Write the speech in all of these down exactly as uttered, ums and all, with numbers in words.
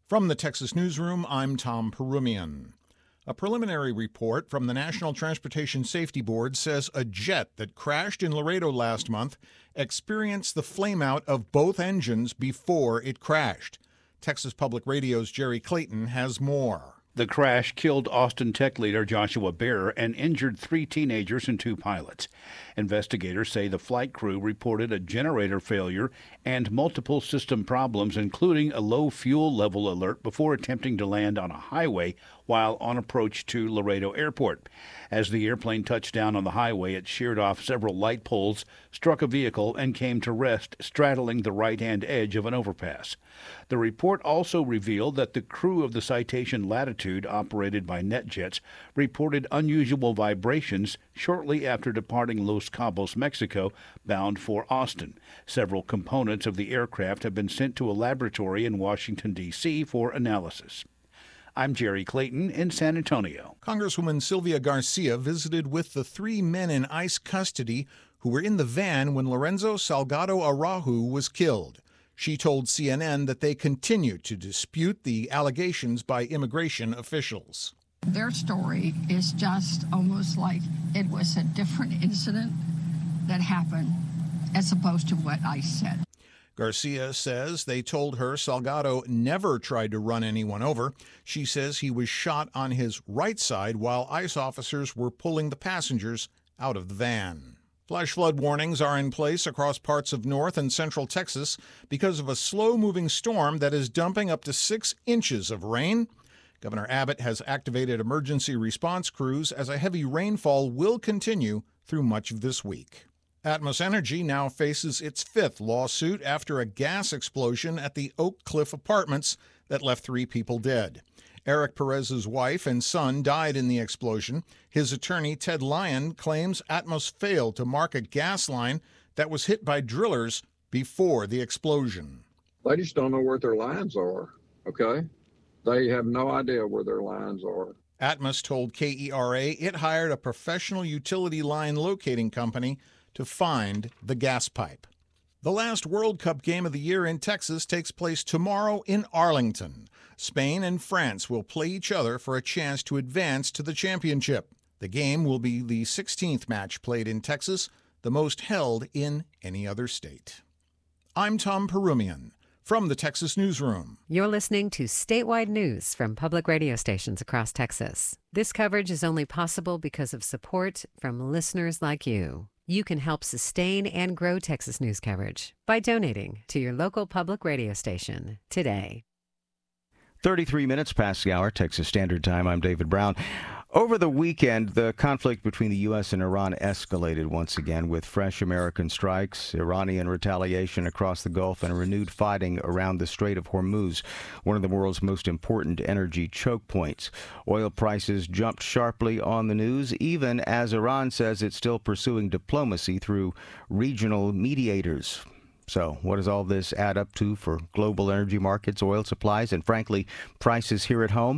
From the Texas Newsroom, I'm Tom Perumian. A preliminary report from the National Transportation Safety Board says a jet that crashed in Laredo last month experienced the flameout of both engines before it crashed. Texas Public Radio's Jerry Clayton has more. The crash killed Austin Tech leader Joshua Bear and injured three teenagers and two pilots. Investigators say the flight crew reported a generator failure and multiple system problems, including a low fuel level alert before attempting to land on a highway while on approach to Laredo Airport. As the airplane touched down on the highway, it sheared off several light poles, struck a vehicle, and came to rest straddling the right-hand edge of an overpass. The report also revealed that the crew of the Citation Latitude, operated by NetJets, reported unusual vibrations shortly after departing Los Cabos, Mexico, bound for Austin. Several components of the aircraft have been sent to a laboratory in Washington, D C for analysis. I'm Jerry Clayton in San Antonio. Congresswoman Sylvia Garcia visited with the three men in ICE custody who were in the van when Lorenzo Salgado Araujo was killed. She told C N N that they continue to dispute the allegations by immigration officials. Their story is just almost like it was a different incident that happened as opposed to what I said. Garcia says they told her Salgado never tried to run anyone over. She says he was shot on his right side while ICE officers were pulling the passengers out of the van. Flash flood warnings are in place across parts of north and central Texas because of a slow-moving storm that is dumping up to six inches of rain. Governor Abbott has activated emergency response crews as a heavy rainfall will continue through much of this week. Atmos Energy now faces its fifth lawsuit after a gas explosion at the Oak Cliff Apartments that left three people dead. Eric Perez's wife and son died in the explosion. His attorney, Ted Lyon, claims Atmos failed to mark a gas line that was hit by drillers before the explosion. They just don't know where their lines are, okay? They have no idea where their lines are. Atmos told K E R A it hired a professional utility line locating company to find the gas pipe. The last World Cup game of the year in Texas takes place tomorrow in Arlington. Spain and France will play each other for a chance to advance to the championship. The game will be the sixteenth match played in Texas, the most held in any other state. I'm Tom Perumian from the Texas Newsroom. You're listening to statewide news from public radio stations across Texas. This coverage is only possible because of support from listeners like you. You can help sustain and grow Texas news coverage by donating to your local public radio station today. thirty-three minutes past the hour, Texas Standard Time. I'm David Brown. Over the weekend, the conflict between the U S and Iran escalated once again with fresh American strikes, Iranian retaliation across the Gulf, and renewed fighting around the Strait of Hormuz, one of the world's most important energy choke points. Oil prices jumped sharply on the news, even as Iran says it's still pursuing diplomacy through regional mediators. So what does all this add up to for global energy markets, oil supplies, and frankly, prices here at home?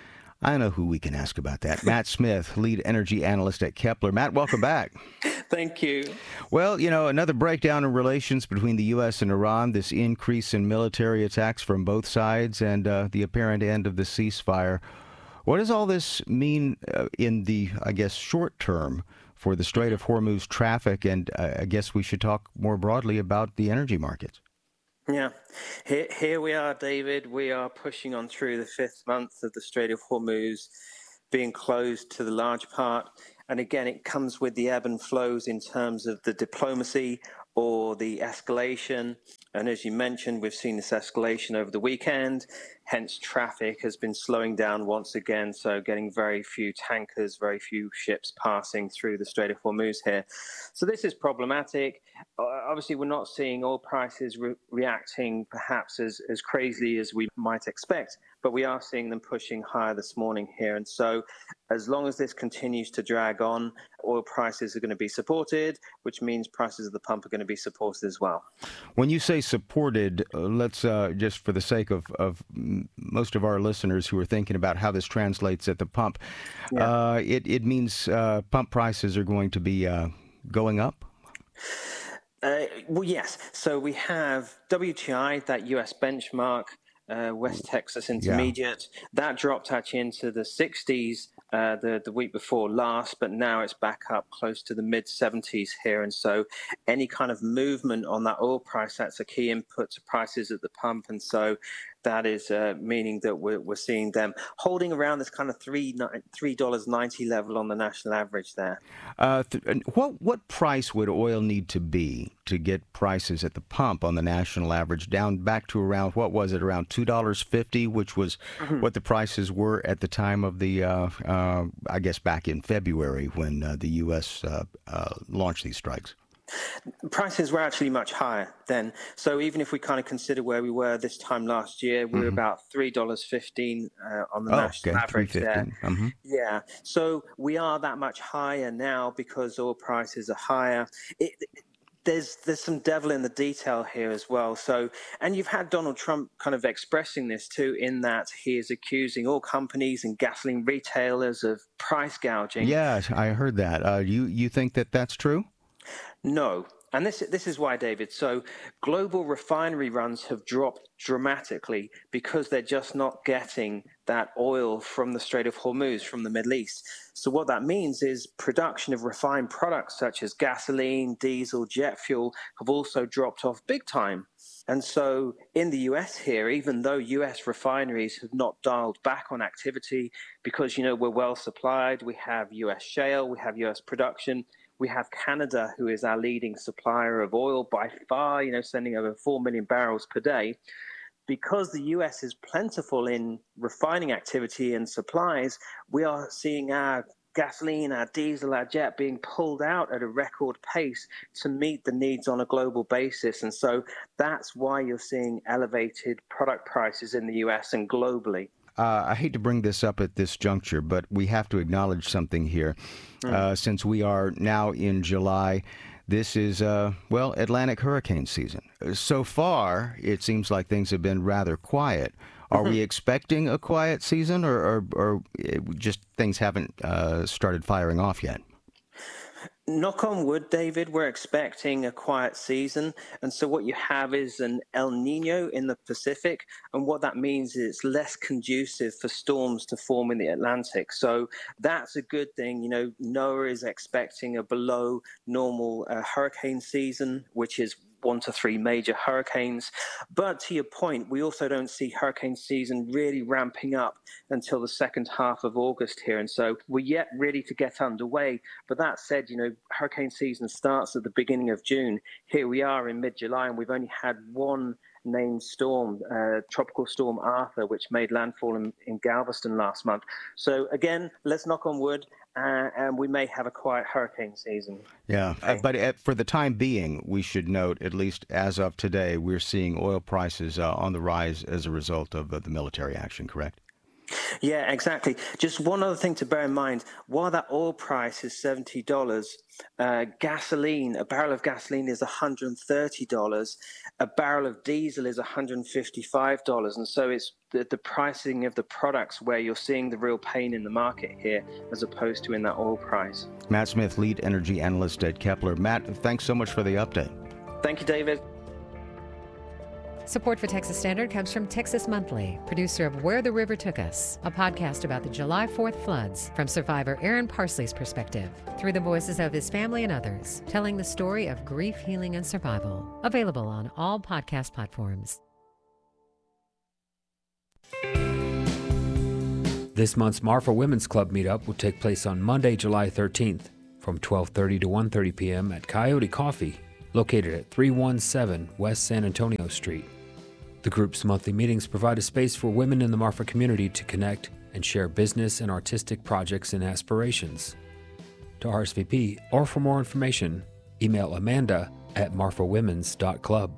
I know who we can ask about that. Matt Smith, lead energy analyst at Kepler. Matt, welcome back. Thank you. Well, you know, another breakdown in relations between the U S and Iran, this increase in military attacks from both sides, and uh, the apparent end of the ceasefire. What does all this mean uh, in the, I guess, short term for the Strait of Hormuz traffic? And uh, I guess we should talk more broadly about the energy markets. Yeah, here, here we are, David. We are pushing on through the fifth month of the Strait of Hormuz being closed to the large part. And again, it comes with the ebb and flows in terms of the diplomacy or the escalation. And as you mentioned, we've seen this escalation over the weekend, hence traffic has been slowing down once again. So getting very few tankers, very few ships passing through the Strait of Hormuz here. So this is problematic. Uh, obviously, we're not seeing oil prices re- reacting perhaps as, as crazily as we might expect, but we are seeing them pushing higher this morning here. And so as long as this continues to drag on, oil prices are going to be supported, which means prices at the pump are going to be supported as well. When you say supported, uh, let's uh, just for the sake of, of most of our listeners who are thinking about how this translates at the pump, yeah. uh, it, it means uh, pump prices are going to be uh, going up? Uh, well, yes. So we have W T I, that U S benchmark, uh, West Texas Intermediate. Yeah. That dropped actually into the sixties uh, the, the week before last, but now it's back up close to the mid seventies here. And so any kind of movement on that oil price, that's a key input to prices at the pump. And so that is uh, meaning that we're, we're seeing them holding around this kind of three three dollars ninety level on the national average there. Uh, th- what what price would oil need to be to get prices at the pump on the national average down back to around, what was it, around two dollars fifty, which was mm-hmm. what the prices were at the time of the, uh, uh, I guess, back in February when uh, the U S uh, uh, launched these strikes? Prices were actually much higher then. So even if we kind of consider where we were this time last year, we mm-hmm. were about three dollars fifteen uh, on the oh, national okay. average there. Mm-hmm. Yeah. So we are that much higher now because oil prices are higher. It, it, there's there's some devil in the detail here as well. So, and you've had Donald Trump kind of expressing this too, in that he is accusing all companies and gasoline retailers of price gouging. Yeah, I heard that. Uh, you you think that that's true? No. And this this is why, David. So global refinery runs have dropped dramatically because they're just not getting that oil from the Strait of Hormuz, from the Middle East. So what that means is production of refined products such as gasoline, diesel, jet fuel have also dropped off big time. And so in the U S here, even though U S refineries have not dialed back on activity because, you know, we're well supplied, we have U S shale, we have U S production. We have Canada, who is our leading supplier of oil by far, you know, sending over four million barrels per day. Because the U S is plentiful in refining activity and supplies, we are seeing our gasoline, our diesel, our jet being pulled out at a record pace to meet the needs on a global basis. And so that's why you're seeing elevated product prices in the U S and globally. Uh, I hate to bring this up at this juncture, but we have to acknowledge something here. Mm. Uh, since we are now in July, this is, uh, well, Atlantic hurricane season. So far, it seems like things have been rather quiet. Are mm-hmm. we expecting a quiet season, or, or, or just things haven't uh, started firing off yet? Knock on wood, David, we're expecting a quiet season. And so what you have is an El Nino in the Pacific. And what that means is it's less conducive for storms to form in the Atlantic. So that's a good thing. You know, NOAA is expecting a below normal uh, hurricane season, which is one to three major hurricanes. But to your point, we also don't see hurricane season really ramping up until the second half of August here. And so we're yet ready to get underway. But that said, you know, hurricane season starts at the beginning of June. Here we are in mid-July, and we've only had one named storm, uh, Tropical Storm Arthur, which made landfall in, in Galveston last month. So again, let's knock on wood, uh, and we may have a quiet hurricane season. Yeah, okay. uh, but uh, for the time being, we should note, at least as of today, we're seeing oil prices uh, on the rise as a result of uh, the military action, correct? Yeah, exactly. Just one other thing to bear in mind, while that oil price is seventy dollars, uh, gasoline, a barrel of gasoline is one hundred thirty dollars, a barrel of diesel is one hundred fifty-five dollars. And so it's the, the pricing of the products where you're seeing the real pain in the market here, as opposed to in that oil price. Matt Smith, lead energy analyst at Kepler. Matt, thanks so much for the update. Thank you, David. Support for Texas Standard comes from Texas Monthly, producer of Where the River Took Us, a podcast about the July fourth floods from survivor Aaron Parsley's perspective, through the voices of his family and others, telling the story of grief, healing, and survival. Available on all podcast platforms. This month's Marfa Women's Club meetup will take place on Monday, July thirteenth, from twelve thirty to one thirty p.m. at Coyote Coffee, located at three one seven West San Antonio Street. The group's monthly meetings provide a space for women in the Marfa community to connect and share business and artistic projects and aspirations. To R S V P or for more information, email Amanda at marfa women's dot club.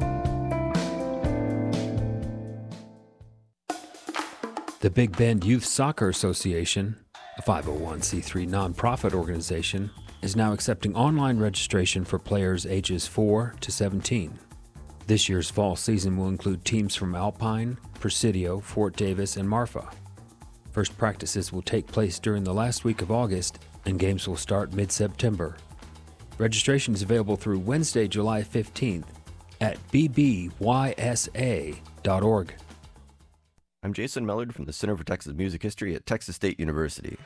The Big Bend Youth Soccer Association, a five oh one c three nonprofit organization, is now accepting online registration for players ages four to seventeen. This year's fall season will include teams from Alpine, Presidio, Fort Davis, and Marfa. First practices will take place during the last week of August, and games will start mid-September. Registration is available through Wednesday, July fifteenth at b b y s a dot org. I'm Jason Mellard from the Center for Texas Music History at Texas State University.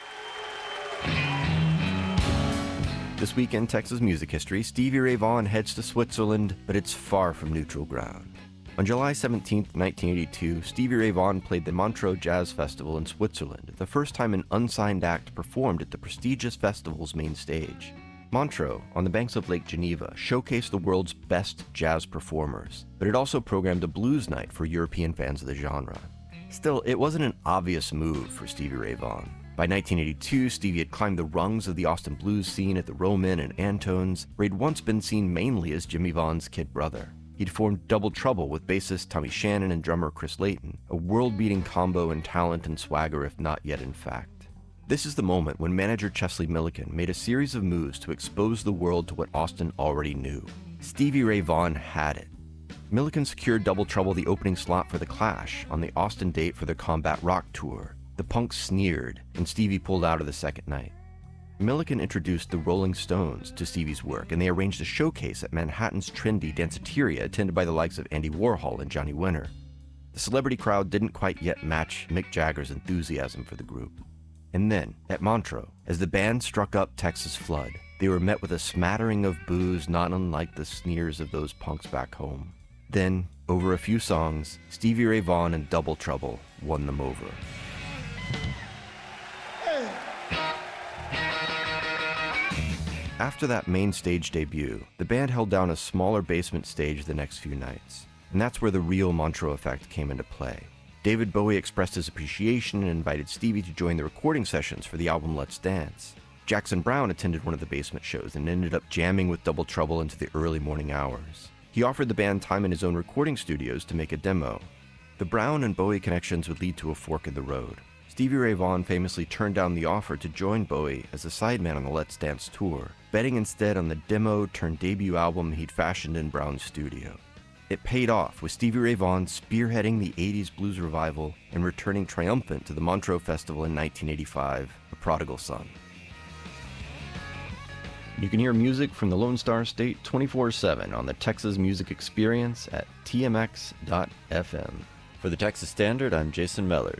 This week in Texas Music History, Stevie Ray Vaughan heads to Switzerland, but it's far from neutral ground. On July seventeenth, nineteen eighty-two, Stevie Ray Vaughan played the Montreux Jazz Festival in Switzerland, the first time an unsigned act performed at the prestigious festival's main stage. Montreux, on the banks of Lake Geneva, showcased the world's best jazz performers, but it also programmed a blues night for European fans of the genre. Still, it wasn't an obvious move for Stevie Ray Vaughan. By nineteen eighty-two, Stevie had climbed the rungs of the Austin blues scene at the Roman and Antones, where he'd once been seen mainly as Jimmy Vaughan's kid brother. He'd formed Double Trouble with bassist Tommy Shannon and drummer Chris Layton, a world-beating combo in talent and swagger, if not yet in fact. This is the moment when manager Chesley Milliken made a series of moves to expose the world to what Austin already knew. Stevie Ray Vaughan had it. Milliken secured Double Trouble the opening slot for The Clash on the Austin date for their Combat Rock tour. The Punks sneered, and Stevie pulled out of the second night. Milliken introduced the Rolling Stones to Stevie's work, and they arranged a showcase at Manhattan's trendy Danceteria attended by the likes of Andy Warhol and Johnny Winter. The celebrity crowd didn't quite yet match Mick Jagger's enthusiasm for the group. And then, at Montreux, as the band struck up Texas Flood, they were met with a smattering of boos not unlike the sneers of those punks back home. Then, over a few songs, Stevie Ray Vaughan and Double Trouble won them over. After that main stage debut, the band held down a smaller basement stage the next few nights, and that's where the real Montreux effect came into play. David Bowie expressed his appreciation and invited Stevie to join the recording sessions for the album Let's Dance. Jackson Browne attended one of the basement shows and ended up jamming with Double Trouble into the early morning hours. He offered the band time in his own recording studios to make a demo. The Browne and Bowie connections would lead to a fork in the road. Stevie Ray Vaughan famously turned down the offer to join Bowie as a sideman on the Let's Dance tour, betting instead on the demo-turned-debut album he'd fashioned in Browne's studio. It paid off, with Stevie Ray Vaughan spearheading the eighties blues revival and returning triumphant to the Montreux Festival in nineteen eighty-five, a prodigal son. You can hear music from the Lone Star State twenty-four seven on the Texas Music Experience at T M X dot F M. For the Texas Standard, I'm Jason Mellard.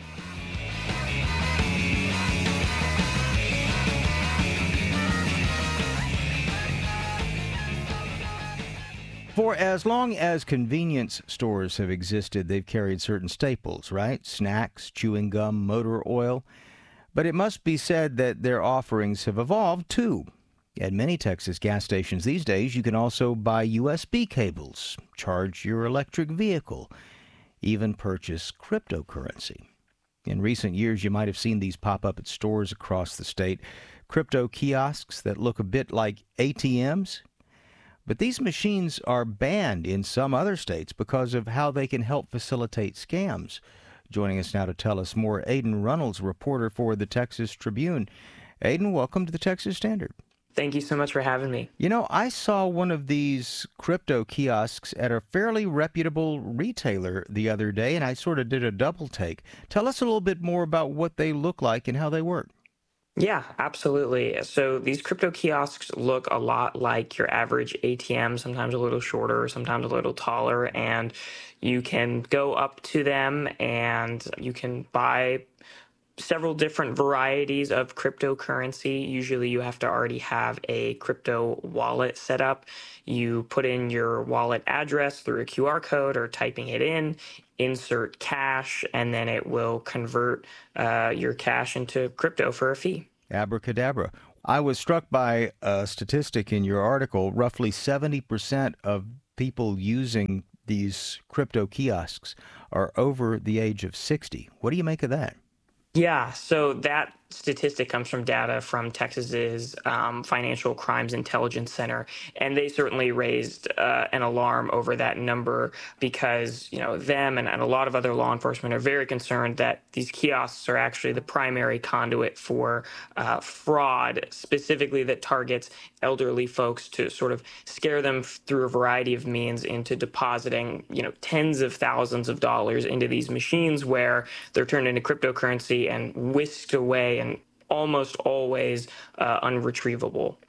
For as long as convenience stores have existed, they've carried certain staples, right? Snacks, chewing gum, motor oil. But it must be said that their offerings have evolved, too. At many Texas gas stations these days, you can also buy U S B cables, charge your electric vehicle, even purchase cryptocurrency. In recent years, you might have seen these pop up at stores across the state, crypto kiosks that look a bit like A T Ms. But these machines are banned in some other states because of how they can help facilitate scams. Joining us now to tell us more, Aidan Runnels, reporter for the Texas Tribune. Aidan, welcome to the Texas Standard. Thank you so much for having me. You know, I saw one of these crypto kiosks at a fairly reputable retailer the other day, and I sort of did a double take. Tell us a little bit more about what they look like and how they work. Yeah, absolutely. So these crypto kiosks look a lot like your average A T M, sometimes a little shorter, sometimes a little taller, and you can go up to them and you can buy several different varieties of cryptocurrency. Usually you have to already have a crypto wallet set up. You put in your wallet address through a Q R code or typing it in, insert cash, and then it will convert uh, your cash into crypto for a fee. Abracadabra. I was struck by a statistic in your article. Roughly seventy percent of people using these crypto kiosks are over the age of sixty. What do you make of that? Yeah, so that statistic comes from data from Texas's um, Financial Crimes Intelligence Center, and they certainly raised uh, an alarm over that number because, you know, them and, and a lot of other law enforcement are very concerned that these kiosks are actually the primary conduit for uh, fraud, specifically that targets elderly folks to sort of scare them through a variety of means into depositing, you know, tens of thousands of dollars into these machines where they're turned into cryptocurrency and whisked away and almost always uh, unretrievable.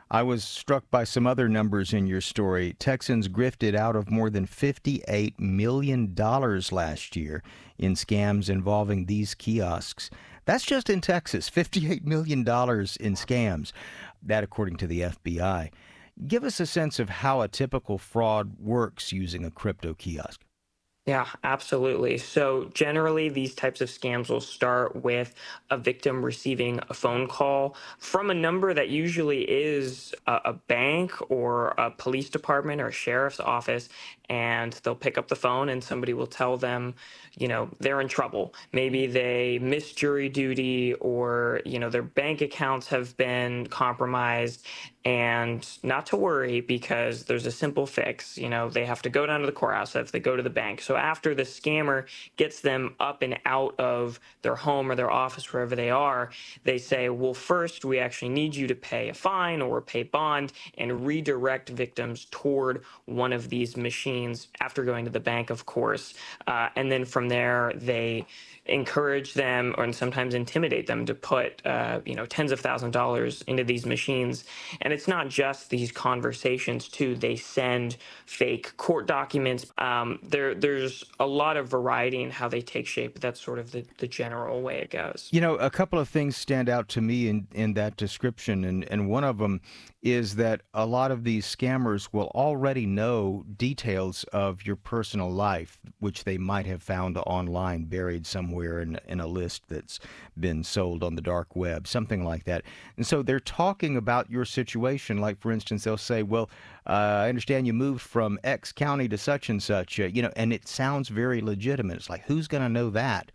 I was struck by some other numbers in your story. Texans grifted out of more than fifty-eight million dollars last year in scams involving these kiosks. That's just in Texas, fifty-eight million dollars in scams. That according to the F B I. Give us a sense of how a typical fraud works using a crypto kiosk. Yeah, absolutely. So generally, these types of scams will start with a victim receiving a phone call from a number that usually is a, a bank or a police department or a sheriff's office, and they'll pick up the phone and somebody will tell them, you know, they're in trouble. Maybe they missed jury duty, or, you know, their bank accounts have been compromised, and not to worry because there's a simple fix. You know, they have to go down to the courthouse if they go to the bank. So after the scammer gets them up and out of their home or their office, wherever they are, they say, well, first, we actually need you to pay a fine or pay bond and redirect victims toward one of these machines after going to the bank, of course. Uh, and then from there, they encourage them or sometimes intimidate them to put, uh, you know, tens of thousands of dollars into these machines. And it's not just these conversations, too. They send fake court documents. Um, there, there's a lot of variety in how they take shape. But that's sort of the, the general way it goes. You know, a couple of things stand out to me in, in that description, and, and one of them is that a lot of these scammers will already know details of your personal life, which they might have found online buried somewhere in, in a list that's been sold on the dark web, something like that. And so they're talking about your situation. Like, for instance, they'll say, well, uh, I understand you moved from X county to such and such, uh, you know, and it sounds very legitimate. It's like, who's going to know that?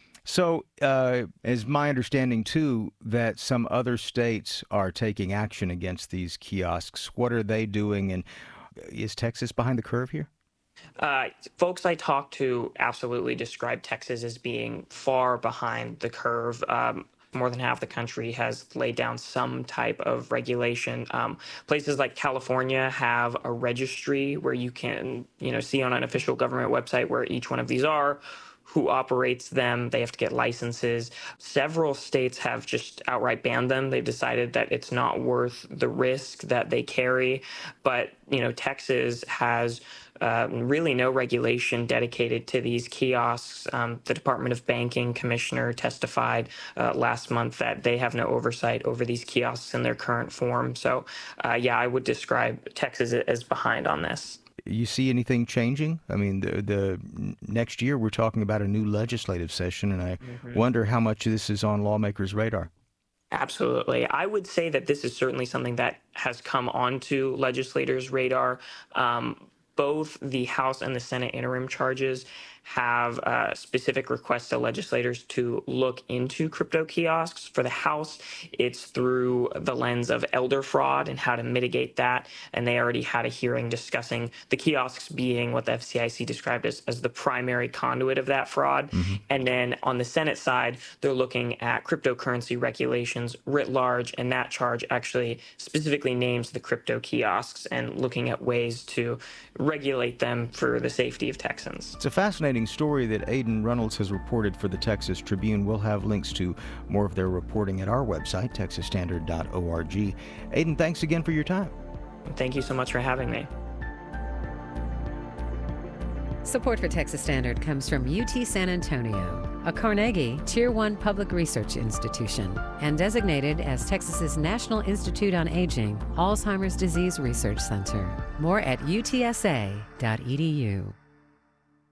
So, uh, is my understanding, too, that some other states are taking action against these kiosks. What are they doing, and is Texas behind the curve here? Uh, folks I talk to absolutely describe Texas as being far behind the curve. Um, more than half the country has laid down some type of regulation. Um, places like California have a registry where you can, you know, see on an official government website where each one of these are, who operates them. They have to get licenses. Several states have just outright banned them. They've decided that it's not worth the risk that they carry. But, you know, Texas has uh, really no regulation dedicated to these kiosks. Um, the Department of Banking commissioner testified uh, last month that they have no oversight over these kiosks in their current form. So, uh, yeah, I would describe Texas as behind on this. You see anything changing? I mean, the the next year we're talking about a new legislative session, and I mm-hmm. wonder how much this is on lawmakers' radar. Absolutely. I would say that this is certainly something that has come onto legislators' radar. Um, both the House and the Senate interim charges have uh, specific requests to legislators to look into crypto kiosks. For the House, it's through the lens of elder fraud and how to mitigate that. And they already had a hearing discussing the kiosks being what the F C I C described as, as the primary conduit of that fraud. Mm-hmm. And then on the Senate side, they're looking at cryptocurrency regulations writ large. And that charge actually specifically names the crypto kiosks and looking at ways to regulate them for the safety of Texans. It's a fascinating story that Aidan Reynolds has reported for the Texas Tribune. We'll have links to more of their reporting at our website, texas standard dot org. Aidan, thanks again for your time. Thank you so much for having me. Support for Texas Standard comes from U T San Antonio, a Carnegie Tier one public research institution, and designated as Texas's National Institute on Aging Alzheimer's Disease Research Center. More at U T S A dot E D U.